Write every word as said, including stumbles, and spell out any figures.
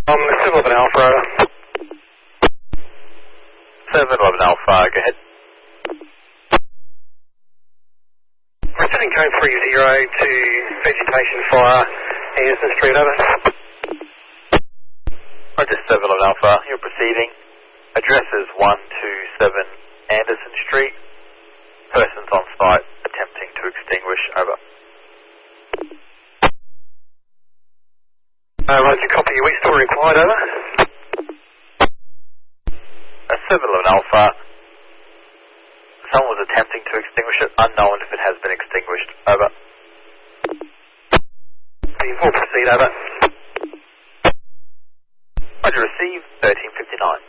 Um, seven eleven Alpha. seven eleven Alpha, go ahead. We're sending code three zero to vegetation fire, Anderson Street, over. Roger, seven eleven Alpha, you're proceeding. Address is one two seven Anderson Street. Persons on site attempting to extinguish, over. Uh, Roger, copy, which store required, over? Uh, seven eleven Alpha. Someone was attempting to extinguish it, unknown if it has been extinguished, over. We'll proceed, over. Roger, receive thirteen fifty-nine.